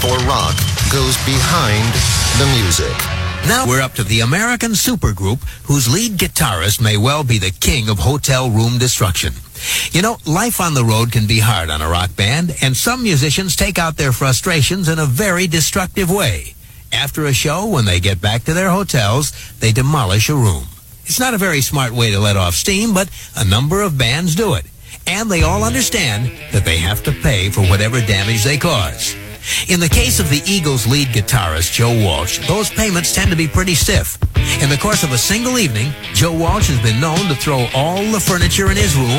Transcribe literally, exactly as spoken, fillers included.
for rock goes behind the music. Now we're up to the American supergroup whose lead guitarist may well be the king of hotel room destruction. You know, life on the road can be hard on a rock band, and some musicians take out their frustrations in a very destructive way. After a show, when they get back to their hotels, they demolish a room. It's not a very smart way to let off steam, but a number of bands do it. And they all understand that they have to pay for whatever damage they cause. In the case of the Eagles' lead guitarist, Joe Walsh, those payments tend to be pretty stiff. In the course of a single evening, Joe Walsh has been known to throw all the furniture in his room